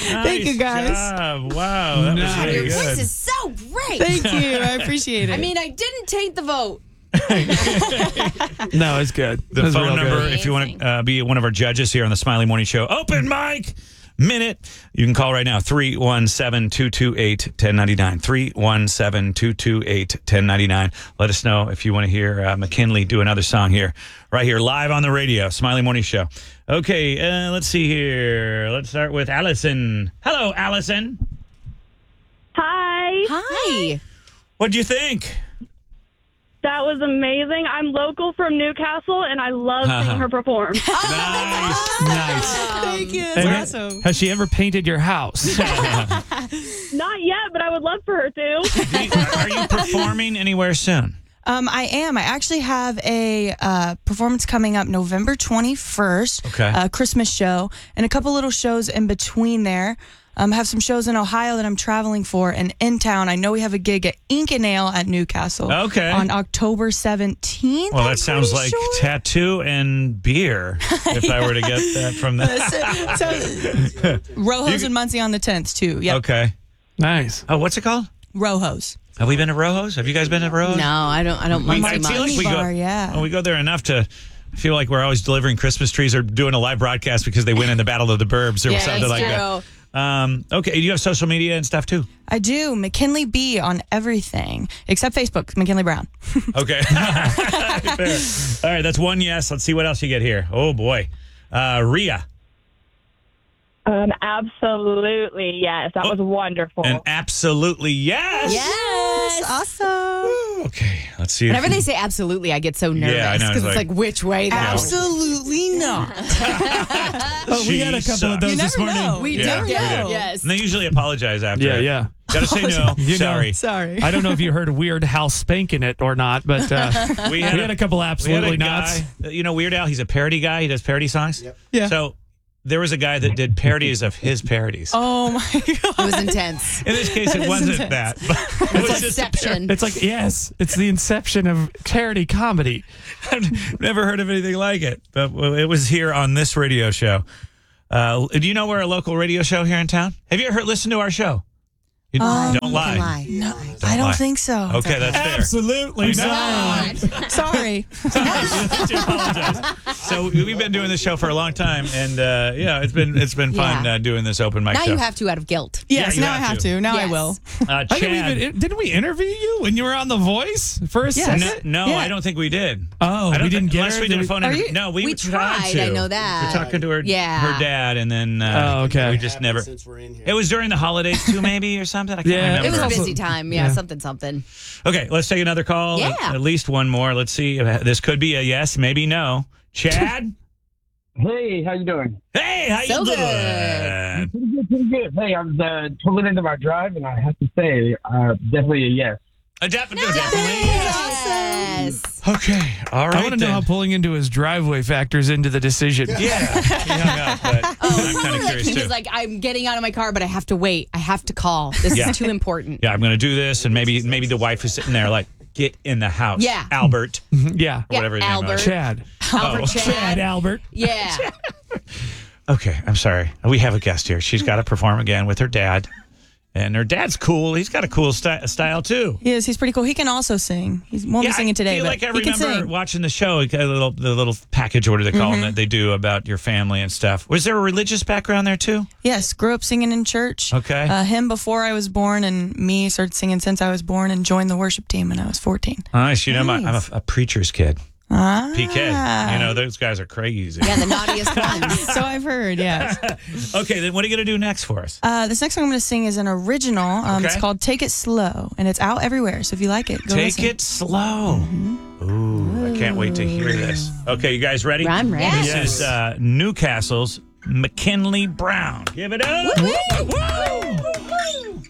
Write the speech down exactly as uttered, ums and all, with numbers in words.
Thank you, guys. Job. Wow, that Nice. was really Your good. voice is so great. Thank you. I appreciate it. I mean, I didn't taint the vote. no, it's good. The It's phone real number, good. if you want to uh, be one of our judges here on the Smiley Morning Show, open mic minute. You can call right now, three one seven, two two eight, one zero nine nine, three one seven, two two eight, one zero nine nine. Let us know if you want to hear uh, McKinley do another song here, right here, live on the radio, Smiley Morning Show. Okay, uh, let's see here. Let's start with Allison. Hello, Allison. Hi. Hi. What'd you think? That was amazing. I'm local from Newcastle, and I love seeing her perform. Nice. Nice. Thank you. And That's awesome. Has she ever painted your house? Not yet, but I would love for her to. Are you performing anywhere soon? Um, I am. I actually have a uh, performance coming up November twenty-first. Okay. A Christmas show and a couple little shows in between there. Um, have some shows in Ohio that I'm traveling for, and in town, I know we have a gig at Ink and Nail at Newcastle. Okay. On October seventeenth. Well, I'm that sounds pretty like sure. tattoo and beer, if I were to get that from that. so, Rojos and Muncie on the tenth too. Yep. Okay. Nice. Oh, what's it called? Rojos. Have we been to Rojos? Have you guys been to Rojos? No, I don't. I don't We, mind I so feel much. like we go, Bar, yeah. well, we go there enough to feel like we're always delivering Christmas trees or doing a live broadcast because they win in the Battle of the Burbs or Yeah, something it's like true. that. Um, okay, you have social media and stuff too? I do. McKinley B on everything except Facebook. McKinley Brown. Okay. Fair. All right, that's one yes. Let's see what else you get here. Oh, boy. Uh, Rhea. Um, absolutely, yes. That was wonderful. An absolutely yes. Yes. Awesome. Okay, let's see. if Whenever you- they say absolutely, I get so nervous Yeah, I know, because it's it's like- like, which way though? Absolutely not. Oh, we had a She's couple of so- those You this never morning. know. We Yeah, do we know. do. Yes. And they usually apologize after. Yeah, it. yeah. Gotta say no. You know- Sorry. Sorry. I don't know if you heard Weird Al spanking it or not, but uh, We had, we had a couple we had absolutely a nots. guy, you know, Weird Al, he's a parody guy. He does parody songs. Yep. Yeah. So there was a guy that did parodies of his parodies. Oh my god. It was intense. In this case, it is wasn't intense. that. But it was just a Inception. It's like, yes, it's the inception of parody comedy. I've never heard of anything like it, but it was here on this radio show. Uh, do you know we're a local radio show here in town? Have you ever listened to our show? You Um, don't lie. Lie. No, Don't I don't lie. think so. Okay, that's fair. Absolutely. I know. Sorry. I do apologize. So we've been doing this show for a long time, and uh, yeah, it's been it's been fun Yeah. uh, doing this open mic Now show. you have to out of guilt. Yes, you now have I have to. to. Now I Yes. will. Uh, I think we Chad. even, didn't we interview you when you were on The Voice for a Yes. second? No, no Yeah. I don't think we did. Oh, I don't we didn't think, get unless her? we did Did a phone we- interview. Are you- No, we, We tried, to. I know that. We're talking to her, Yeah. her dad, and then uh, Oh, okay. we just never. Since we're in here. It was during the holidays too, maybe or something. I can't Yeah. remember. It was a Also- busy time. Yeah, yeah. something, something. Okay, let's take another call. Yeah. At, at least one more. Let's see. This could be a yes, maybe no. Chad. Hey, how you doing? Hey, how So you good. doing? Pretty good, pretty good. Hey, I was uh, pulling into my drive, and I have to say, uh, definitely a yes. Uh, definitely, definitely. Yes. Okay, all right. I want to know then. how pulling into his driveway factors into the decision. Yeah, he hung up, but I'm kind of Like, curious he too. was like, I'm getting out of my car, but I have to wait. I have to call. This Yeah. is too important. Yeah, I'm going to do this, and maybe maybe the wife is sitting there like, get in the house. Yeah. Albert, or Yeah. Yeah, whatever his name Albert. was. Chad. Albert Oh. Chad. Chad Albert. Yeah. Okay, I'm sorry. We have a guest here. She's got to perform again with her dad, and her dad's cool. He's got a cool sty- style too. He is. He's pretty cool. He can also sing. He won't be singing today, I feel but like I he can remember sing. watching the show, a little the little package order they call them that they do about your family and stuff. Was there a religious background there too? Yes, grew up singing in church. Okay. Uh, him before I was born, and me started singing since I was born, and joined the worship team when I was fourteen. Nice. You know, my, I'm a, a preacher's kid. Ah. P K. You know, those guys are crazy. Yeah, the naughtiest ones. So I've heard. Yes. Okay, then what are you going to do next for us? Uh, this next song I'm going to sing is an original. Um, It's Okay. called "Take It Slow," and it's out everywhere. So if you like it, go Take listen. it slow. Ooh, I can't wait to hear this. Okay, you guys ready? I'm ready. This Yes. is uh, Newcastle's McKinley Brown. Give it up. Woo! Woo!